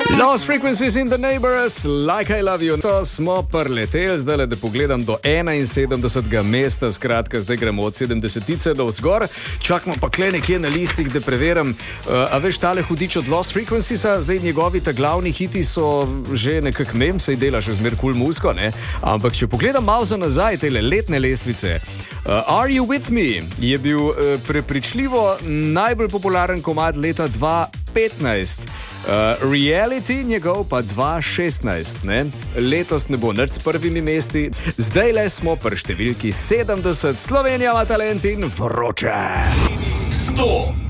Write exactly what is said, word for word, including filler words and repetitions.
Lost Frequencies in the Neighbors, Like I Love You. To smo prleteli, zdaj da pogledam do enainsedemdesetega mesta, skratka zdaj gremo od sedemdesetice do vzgor. Čakamo pa kle nekje na listih, da preverim. Uh, a veš, tale hudič od Lost Frequenciesa, zdaj njegovi ta glavni hiti so že nekak mem, sej dela še zmer kul musko, ne? Ampak če pogledam malo za nazaj, tele letne lestvice, uh, Are You With Me je bil uh, prepričljivo najbolj popularen komad leta dva petnajst. Uh, reality njegov pa dva šestnajst, ne? Letos ne bo nič s prvimi mesti, zdaj le smo pri številki sedemdeset, Slovenija ima talent in vroče. sto